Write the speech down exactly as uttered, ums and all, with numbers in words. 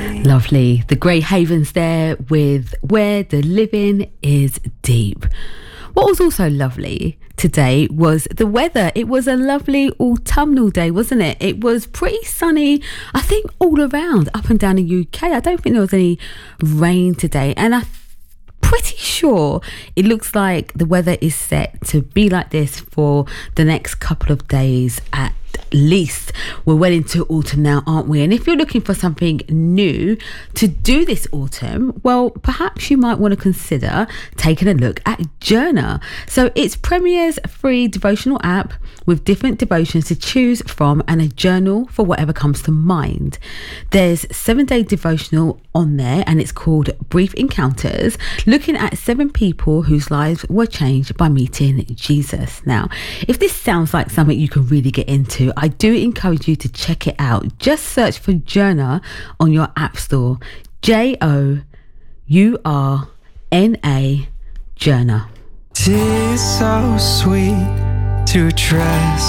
Lovely. The Grey Havens there with Where the Living is Deep. What was also lovely today was the weather. It was a lovely autumnal day, wasn't it? It was pretty sunny, I think, all around, up and down the U K. I don't think there was any rain today. And I'm pretty sure it looks like the weather is set to be like this for the next couple of days at least. We're well into autumn now, aren't we? And if you're looking for something new to do this autumn, well, perhaps you might want to consider taking a look at Journa. So it's Premier's free devotional app with different devotions to choose from and a journal for whatever comes to mind. There's seven day devotional on there and it's called Brief Encounters, looking at seven people whose lives were changed by meeting Jesus. Now, if this sounds like something you can really get into, I do encourage you to check it out. Just search for Journa on your app store. J O U R N A, Journa. Tis so sweet to trust